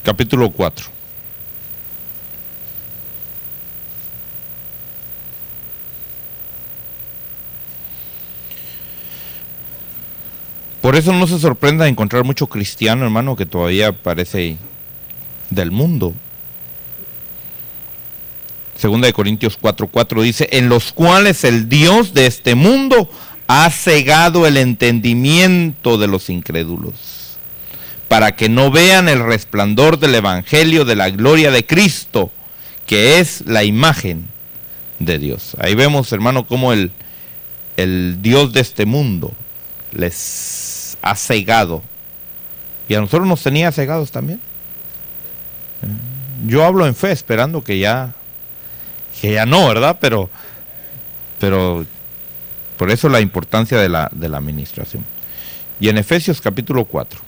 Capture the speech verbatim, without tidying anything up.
capítulo cuatro. Por eso no se sorprenda de encontrar mucho cristiano, hermano, que todavía parece del mundo. Segunda de Corintios cuatro cuatro dice, en los cuales el Dios de este mundo ha cegado el entendimiento de los incrédulos, para que no vean el resplandor del evangelio de la gloria de Cristo, que es la imagen de Dios. Ahí vemos, hermano, cómo el, el Dios de este mundo les ha cegado, y a nosotros nos tenía cegados también. Yo hablo en fe, esperando que ya que ya no, ¿verdad? Pero, pero por eso la importancia de la, de la administración. Y en Efesios capítulo cuatro.